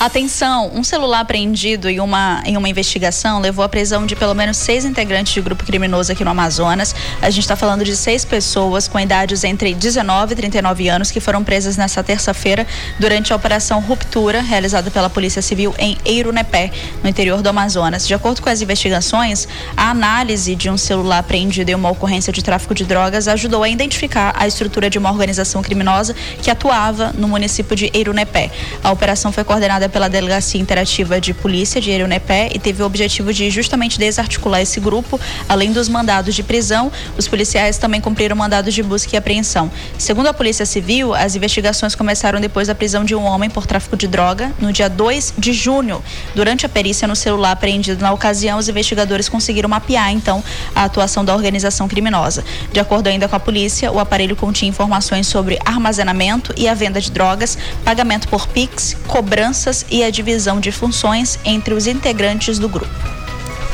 Atenção, um celular apreendido em uma investigação levou à prisão de pelo menos 6 integrantes de grupo criminoso aqui no Amazonas. A gente está falando de 6 pessoas com idades entre 19 e 39 anos que foram presas nessa terça-feira durante a Operação Ruptura, realizada pela Polícia Civil em Eirunepé, no interior do Amazonas. De acordo com as investigações, a análise de um celular apreendido em uma ocorrência de tráfico de drogas ajudou a identificar a estrutura de uma organização criminosa que atuava no município de Eirunepé. A operação foi coordenada pela Delegacia Interativa de Polícia de Eirunepé e teve o objetivo de justamente desarticular esse grupo. Além dos mandados de prisão, os policiais também cumpriram mandados de busca e apreensão. Segundo a Polícia Civil, as investigações começaram depois da prisão de um homem por tráfico de droga no dia 2 de junho. Durante a perícia no celular apreendido na ocasião, os investigadores conseguiram mapear, então, a atuação da organização criminosa. De acordo ainda com a polícia, o aparelho continha informações sobre armazenamento e a venda de drogas, pagamento por Pix, cobranças e a divisão de funções entre os integrantes do grupo.